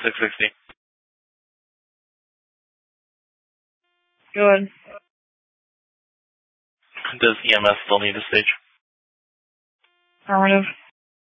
660. Go ahead. Does EMS still need a stage? Affirmative.